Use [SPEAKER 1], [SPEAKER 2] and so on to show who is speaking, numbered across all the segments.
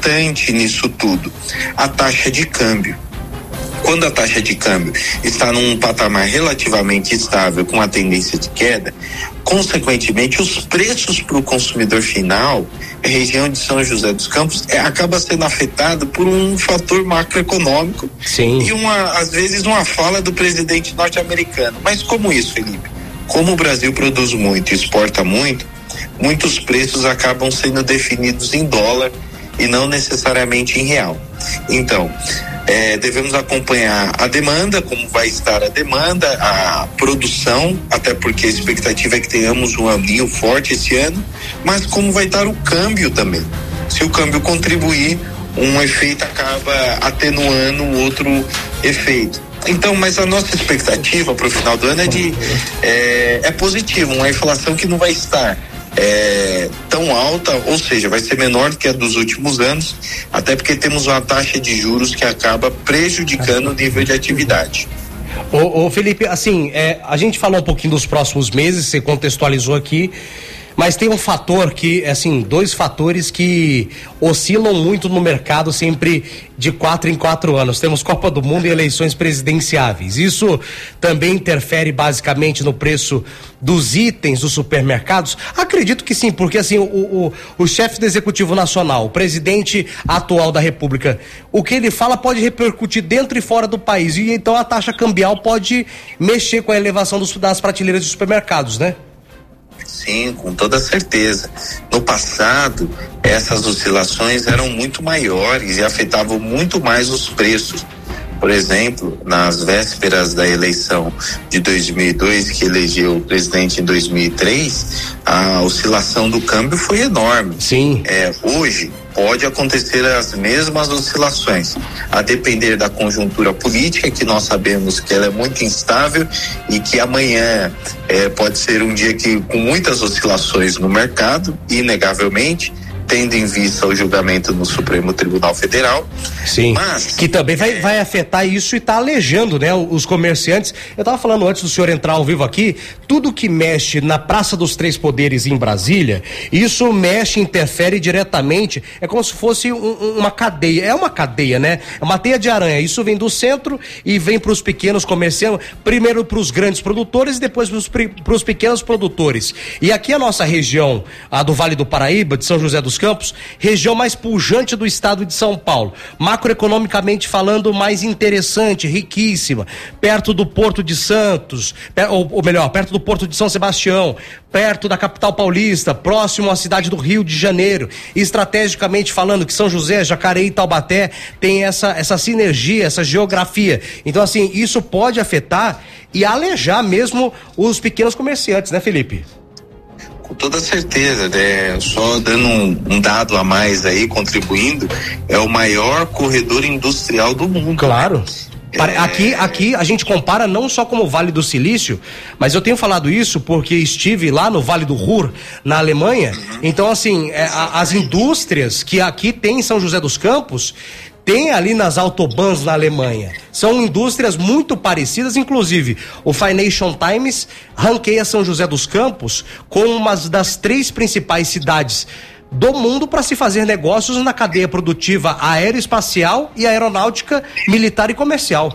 [SPEAKER 1] importante nisso tudo, a taxa de câmbio. Quando a taxa de câmbio está num patamar relativamente estável, com a tendência de queda, consequentemente os preços para o consumidor final, a região de São José dos Campos, acaba sendo afetado por um fator macroeconômico.
[SPEAKER 2] Sim.
[SPEAKER 1] E às vezes uma fala do presidente norte-americano. Mas como isso, Felipe? Como o Brasil produz muito e exporta muito, muitos preços acabam sendo definidos em dólar e não necessariamente em real. Então, devemos acompanhar a demanda, como vai estar a demanda, a produção, até porque a expectativa é que tenhamos um aninho forte esse ano, mas como vai estar o câmbio também. Se o câmbio contribuir, um efeito acaba atenuando o outro efeito. Então, mas a nossa expectativa para o final do ano é positiva, uma inflação que não vai estar tão alta, ou seja, vai ser menor do que a dos últimos anos, até porque temos uma taxa de juros que acaba prejudicando o nível de atividade.
[SPEAKER 2] Ô Felipe, assim, a gente falou um pouquinho dos próximos meses, você contextualizou aqui, mas tem um fator que, assim, dois fatores que oscilam muito no mercado sempre de 4 em 4 anos. Temos Copa do Mundo e eleições presidenciáveis. Isso também interfere basicamente no preço dos itens dos supermercados? Acredito que sim, porque assim, o chefe do Executivo Nacional, o presidente atual da República, o que ele fala pode repercutir dentro e fora do país, e então a taxa cambial pode mexer com a elevação das prateleiras de supermercados, né?
[SPEAKER 1] Sim, com toda certeza. No passado, essas oscilações eram muito maiores e afetavam muito mais os preços. Por exemplo, nas vésperas da eleição de 2002, que elegeu o presidente em 2003, a oscilação do câmbio foi enorme.
[SPEAKER 2] Sim.
[SPEAKER 1] Hoje pode acontecer as mesmas oscilações, a depender da conjuntura política, que nós sabemos que ela é muito instável e que amanhã pode ser um dia com muitas oscilações no mercado, inegavelmente, tendo em vista o julgamento no Supremo Tribunal Federal.
[SPEAKER 2] Sim, mas que também vai afetar isso e tá alejando, né, os comerciantes. Eu tava falando antes do senhor entrar ao vivo aqui, tudo que mexe na Praça dos Três Poderes em Brasília, isso mexe, interfere diretamente, é como se fosse uma cadeia, é uma cadeia, né, é uma teia de aranha, isso vem do centro e vem para os pequenos comerciantes, primeiro para os grandes produtores e depois para os pequenos produtores. E aqui a nossa região, a do Vale do Paraíba, de São José dos Campos, região mais pujante do estado de São Paulo, macroeconomicamente falando mais interessante, riquíssima, perto do Porto de Santos, ou melhor, perto do Porto de São Sebastião, perto da capital paulista, próximo à cidade do Rio de Janeiro, estrategicamente falando que São José, Jacareí e Taubaté tem essa sinergia, essa geografia. Então assim, isso pode afetar e alejar mesmo os pequenos comerciantes, né, Felipe?
[SPEAKER 1] Com toda certeza, né? Só dando um dado a mais aí, contribuindo, é o maior corredor industrial do mundo.
[SPEAKER 2] Claro. Aqui a gente compara não só como o Vale do Silício, mas eu tenho falado isso porque estive lá no Vale do Ruhr, na Alemanha. Então, assim, as indústrias que aqui tem em São José dos Campos, tem ali nas autobahns na Alemanha. São indústrias muito parecidas, inclusive o Financial Times ranqueia São José dos Campos como uma das 3 principais cidades do mundo para se fazer negócios na cadeia produtiva aeroespacial e aeronáutica, militar e comercial.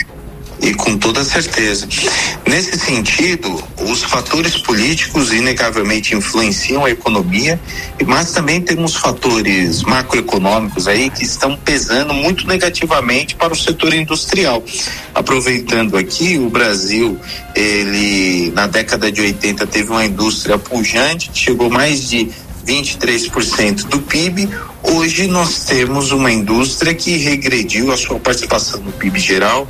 [SPEAKER 1] E com toda certeza. Nesse sentido, os fatores políticos inegavelmente influenciam a economia, mas também temos fatores macroeconômicos aí que estão pesando muito negativamente para o setor industrial. Aproveitando aqui, o Brasil, ele na década de 80 teve uma indústria pujante, chegou mais de 23% do PIB. Hoje nós temos uma indústria que regrediu a sua participação no PIB geral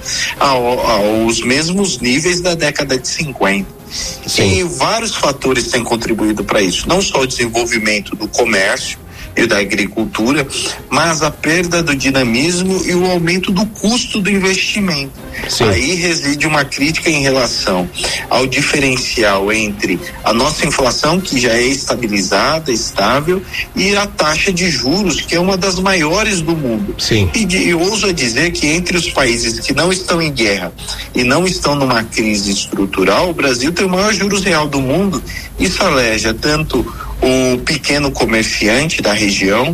[SPEAKER 1] aos mesmos níveis da década de 50. Sim. E vários fatores têm contribuído para isso, não só o desenvolvimento do comércio e da agricultura, mas a perda do dinamismo e o aumento do custo do investimento. Sim. Aí reside uma crítica em relação ao diferencial entre a nossa inflação, que já é estabilizada, estável, e a taxa de juros, que é uma das maiores do mundo.
[SPEAKER 2] Sim.
[SPEAKER 1] E ouso dizer que entre os países que não estão em guerra e não estão numa crise estrutural, o Brasil tem o maior juros real do mundo. Isso aleja tanto o pequeno comerciante da região,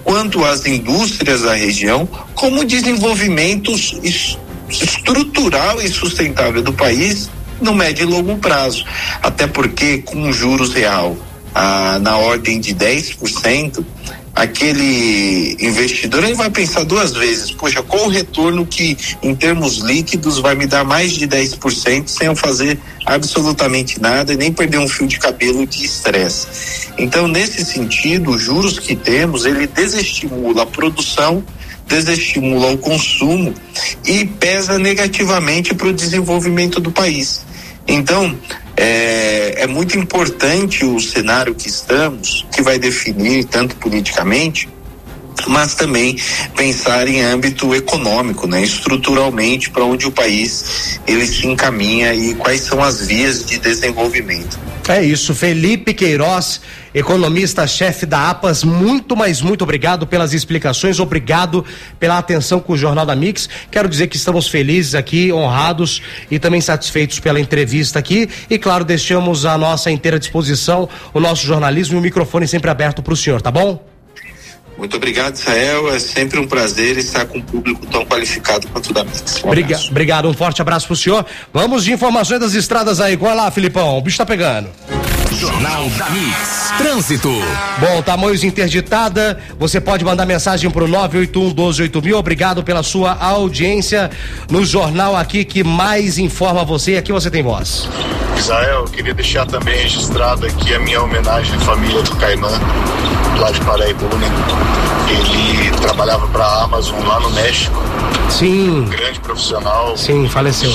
[SPEAKER 1] quanto às indústrias da região, como desenvolvimento estrutural e sustentável do país no médio e longo prazo. Até porque com juros real na ordem de 10%, aquele investidor ele vai pensar duas vezes, poxa, qual o retorno que em termos líquidos vai me dar mais de 10% sem eu fazer absolutamente nada e nem perder um fio de cabelo de estresse. Então, nesse sentido, os juros que temos, ele desestimula a produção, desestimula o consumo e pesa negativamente para o desenvolvimento do país. Então, é muito importante o cenário que estamos, que vai definir tanto politicamente, mas também pensar em âmbito econômico, né? Estruturalmente, para onde o país ele se encaminha e quais são as vias de desenvolvimento.
[SPEAKER 2] É isso, Felipe Queiroz, economista-chefe da APAS, muito obrigado pelas explicações, obrigado pela atenção com o Jornal da Mix. Quero dizer que estamos felizes aqui, honrados e também satisfeitos pela entrevista aqui e, claro, deixamos à nossa inteira disposição o nosso jornalismo e o microfone sempre aberto para o senhor, tá bom?
[SPEAKER 1] Muito obrigado, Israel. É sempre um prazer estar com um público tão qualificado quanto o da Mix.
[SPEAKER 2] Obrigado, um forte abraço pro senhor. Vamos de informações das estradas aí. Vai lá, Filipão, o bicho tá pegando.
[SPEAKER 3] Jornal da Mix. Trânsito.
[SPEAKER 2] Bom, Tamoios interditada, você pode mandar mensagem pro 981-12-8000. Obrigado pela sua audiência no jornal aqui que mais informa você e aqui você tem voz.
[SPEAKER 4] Israel, eu queria deixar também registrado aqui a minha homenagem à família do Caimã, lá de Paraibuna. Ele trabalhava para a Amazon lá no México.
[SPEAKER 2] Sim.
[SPEAKER 4] Um grande profissional.
[SPEAKER 2] Sim, faleceu.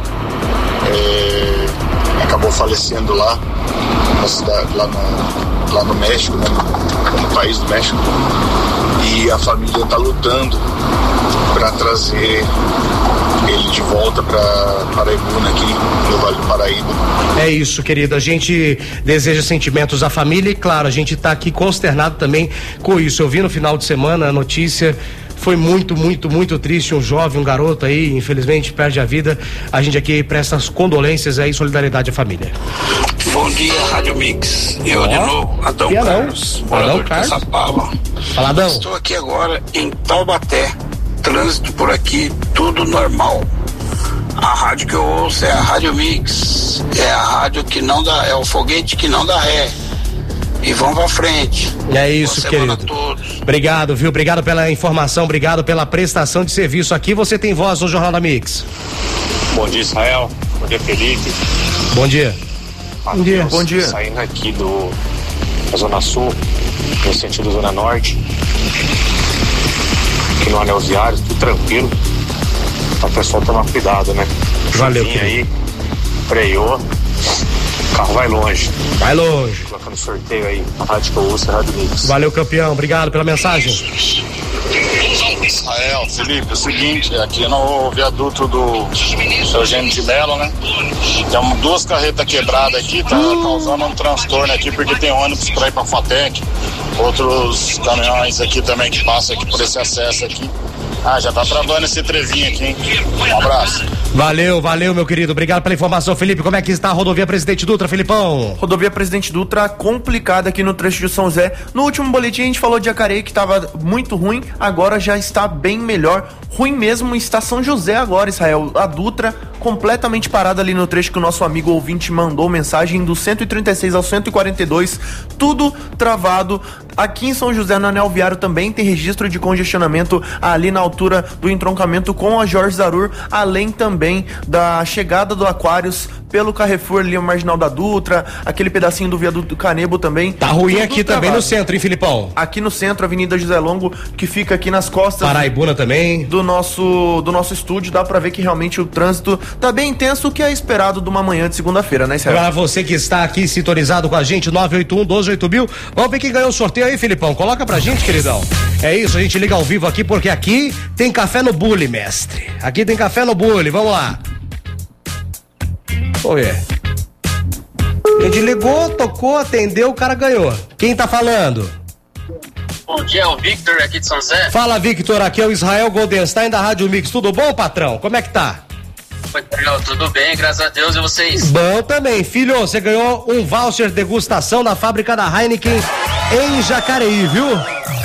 [SPEAKER 4] Acabou falecendo lá na cidade, lá no México, né? No país do México. E a família está lutando para trazer ele de volta para Paraibuna, aqui no Vale do Paraíba.
[SPEAKER 2] É isso, querido, a gente deseja sentimentos à família e, claro, a gente está aqui consternado também com isso. Eu vi no final de semana a notícia, foi muito triste, um jovem, um garoto aí, infelizmente perde a vida. A gente aqui presta as condolências aí, solidariedade à família.
[SPEAKER 5] Bom dia, Rádio Mix. Eu de novo, Adão Carlos, morador de Caçapava.
[SPEAKER 2] Fala, Adão.
[SPEAKER 5] Estou aqui agora em Taubaté. Trânsito por aqui, tudo normal. A rádio que eu ouço é a Rádio Mix. É a rádio que não dá, é o foguete que não dá ré. E vamos pra frente.
[SPEAKER 2] É isso, querido. Obrigado, viu? Obrigado pela informação, obrigado pela prestação de serviço aqui. Você tem voz no Jornal da Mix.
[SPEAKER 6] Bom dia, Israel. Bom dia, Felipe.
[SPEAKER 2] Bom dia.
[SPEAKER 6] Mateus,
[SPEAKER 2] bom dia.
[SPEAKER 6] Saindo aqui da Zona Sul, no sentido Zona Norte. Aqui no anel viário, tudo tranquilo. Para o pessoal tomar cuidado, né?
[SPEAKER 2] Valeu,
[SPEAKER 6] querido. Aí, freou, o carro vai longe.
[SPEAKER 2] Vai longe.
[SPEAKER 6] Colocando sorteio aí, a rádio que eu ouço, a Rádio Mix.
[SPEAKER 2] Valeu, campeão. Obrigado pela mensagem.
[SPEAKER 4] Israel, Felipe, é o seguinte, aqui no viaduto do Seu Gênio de Melo, né? Tem duas carretas quebradas aqui, tá causando um transtorno aqui, porque tem ônibus pra ir pra FATEC, outros caminhões aqui também que passam aqui por esse acesso aqui. Já tá travando esse trevinho aqui, hein? Um abraço.
[SPEAKER 2] Valeu, meu querido. Obrigado pela informação, Felipe. Como é que está a rodovia Presidente Dutra, Felipão?
[SPEAKER 7] Rodovia Presidente Dutra complicada aqui no trecho de São José. No último boletim a gente falou de Jacareí que estava muito ruim, agora já está bem melhor. Ruim mesmo está São José agora, Israel. A Dutra completamente parada ali no trecho que o nosso amigo ouvinte mandou mensagem do 136 ao 142, tudo travado. Aqui em São José, no anel viário, também tem registro de congestionamento ali na altura do entroncamento com a Jorge Zarur, além também da chegada do Aquários pelo Carrefour ali, o Marginal da Dutra, aquele pedacinho do viaduto do Canebu também.
[SPEAKER 2] Tá ruim tudo aqui travado. Também no centro, hein, Filipão?
[SPEAKER 7] Aqui no centro, Avenida José Longo, que fica aqui nas costas
[SPEAKER 2] Paraibuna também
[SPEAKER 7] do nosso estúdio, dá pra ver que realmente o trânsito tá bem intenso, o que é esperado de uma manhã de segunda-feira, né, Sérgio?
[SPEAKER 2] Pra você que está aqui sintonizado com a gente, 981-12-8000, vamos ver quem ganhou o sorteio aí, Filipão, coloca pra gente, queridão. É isso, a gente liga ao vivo aqui, porque aqui tem café no bule, mestre. Aqui tem café no bule, vamos lá. Vamos ver. A gente ligou, tocou, atendeu, o cara ganhou. Quem tá falando?
[SPEAKER 8] Bom dia, é o Victor aqui de São José.
[SPEAKER 2] Fala, Victor, aqui é o Israel Goldenstein da Rádio Mix. Tudo bom, patrão? Como é que tá?
[SPEAKER 8] Tudo bem, graças a Deus, e vocês?
[SPEAKER 2] Bom também. Filho, você ganhou um voucher degustação na fábrica da Heineken em Jacareí, viu?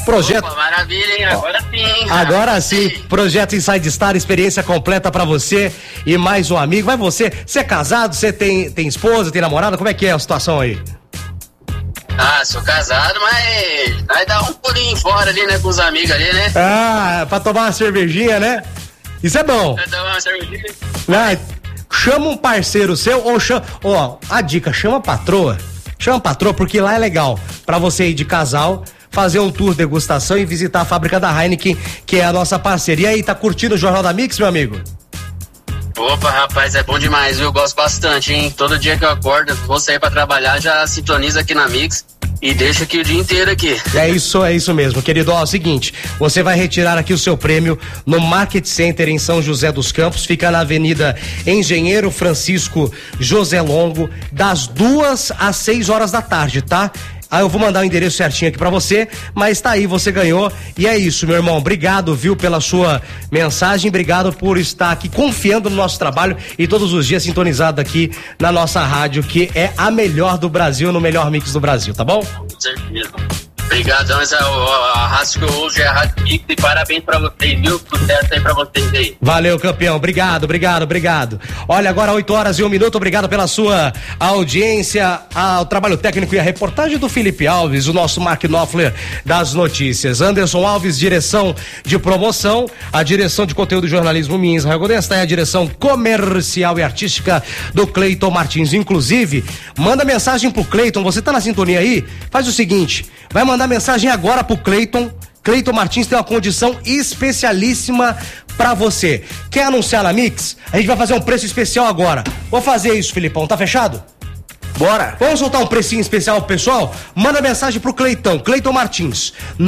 [SPEAKER 2] Projeto.
[SPEAKER 8] Opa, maravilha, hein?
[SPEAKER 2] Agora sim, Projeto Inside Star, experiência completa pra você e mais um amigo. Vai você é casado, você tem esposa, tem namorada, como é que é a situação aí?
[SPEAKER 8] Sou casado, mas vai dar um pulinho fora ali, né, com os amigos ali, né?
[SPEAKER 2] Pra tomar uma cervejinha, né? Isso é bom.
[SPEAKER 8] Vai tomar uma cervejinha.
[SPEAKER 2] Chama um parceiro seu ou chama, a dica, chama a patroa. Chama a patroa porque lá é legal pra você ir de casal, fazer um tour degustação e visitar a fábrica da Heineken, que é a nossa parceria. E aí, tá curtindo o Jornal da Mix, meu amigo?
[SPEAKER 8] Opa, rapaz, é bom demais, viu? Eu gosto bastante, hein? Todo dia que eu acordo, vou sair pra trabalhar, já sintonizo aqui na Mix e deixo aqui o dia inteiro aqui.
[SPEAKER 2] É isso mesmo, querido. É o seguinte, você vai retirar aqui o seu prêmio no Market Center em São José dos Campos, fica na Avenida Engenheiro Francisco José Longo, das 2 às 6 horas da tarde, tá? Aí eu vou mandar o endereço certinho aqui pra você, mas tá aí, você ganhou. E é isso, meu irmão. Obrigado, viu, pela sua mensagem. Obrigado por estar aqui confiando no nosso trabalho e todos os dias sintonizado aqui na nossa rádio, que é a melhor do Brasil, no melhor mix do Brasil, tá bom?
[SPEAKER 8] Com certeza. Obrigadão, a rádio que eu uso é a Rádio Mix e parabéns pra vocês, viu? Tudo certo aí pra vocês aí.
[SPEAKER 2] Valeu, campeão. Obrigado. Olha, agora 8h01, obrigado pela sua audiência, ao trabalho técnico e a reportagem do Felipe Alves, o nosso Mark Knopfler das notícias. Anderson Alves, direção de promoção, a direção de conteúdo e jornalismo minha, Israel Godesta, e a direção comercial e artística do Cleiton Martins. Inclusive, manda mensagem pro Cleiton, você tá na sintonia aí? Faz o seguinte, vai mandar mensagem agora pro Cleiton. Cleiton Martins tem uma condição especialíssima pra você. Quer anunciar na Mix? A gente vai fazer um preço especial agora. Vou fazer isso, Filipão. Tá fechado?
[SPEAKER 7] Bora!
[SPEAKER 2] Vamos soltar um precinho especial pro pessoal? Manda mensagem pro Cleiton Martins,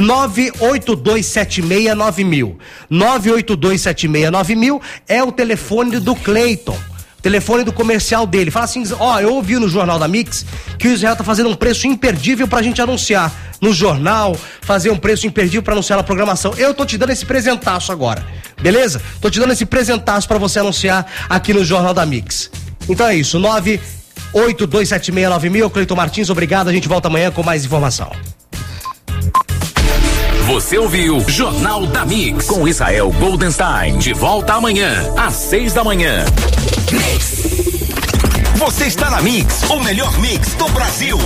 [SPEAKER 2] 982769000. 982769000 é o telefone do Cleiton. Telefone do comercial dele. Fala assim, eu ouvi no Jornal da Mix que o Israel tá fazendo um preço imperdível pra gente anunciar no jornal, fazer um preço imperdível pra anunciar na programação. Eu tô te dando esse presentaço agora, beleza? Tô te dando esse presentaço pra você anunciar aqui no Jornal da Mix. Então é isso, 982769000, Cleiton Martins, obrigado, a gente volta amanhã com mais informação.
[SPEAKER 3] Você ouviu Jornal da Mix com Israel Goldenstein. De volta amanhã, às 6 da manhã.
[SPEAKER 9] Você está na Mix, o melhor mix do Brasil.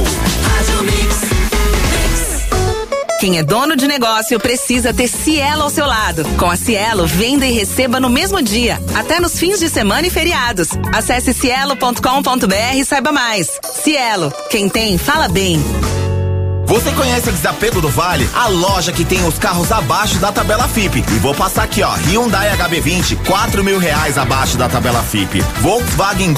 [SPEAKER 10] Quem é dono de negócio precisa ter Cielo ao seu lado. Com a Cielo, venda e receba no mesmo dia, até nos fins de semana e feriados. Acesse cielo.com.br e saiba mais. Cielo, quem tem, fala bem.
[SPEAKER 9] Você conhece a Desapego do Vale? A loja que tem os carros abaixo da tabela FIPE. E vou passar aqui, Hyundai HB20, R$4.000 abaixo da tabela FIPE. Volkswagen